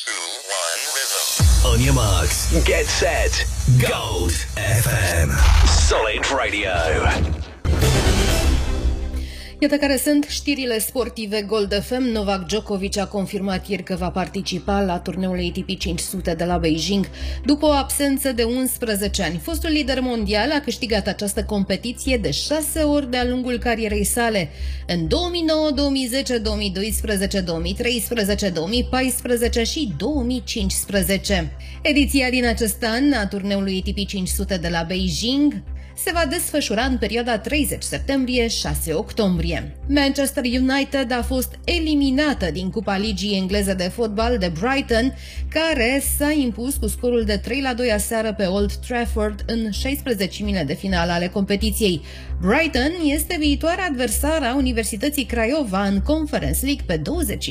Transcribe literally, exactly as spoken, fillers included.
On your marks, get set, Gold F M. Solid Radio. Iată care sunt știrile sportive Gold F M. Novak Djokovic a confirmat ieri că va participa la turneul A T P cinci sute de la Beijing. După o absență de unsprezece ani, fostul lider mondial a câștigat această competiție de șase ori de-a lungul carierei sale. În două mii nouă, două mii zece, două mii doisprezece, două mii treisprezece, două mii paisprezece și două mii cincisprezece. Ediția din acest an a turneului A T P cinci sute de la Beijing se va desfășura în perioada treizeci septembrie - șase octombrie. Manchester United a fost eliminată din Cupa Ligii engleze de fotbal de Brighton, care s-a impus cu scorul de trei la doi aseară pe Old Trafford în șaisprezecimile de finală ale competiției. Brighton este viitoarea adversară a Universității Craiova în Conference League pe douăzeci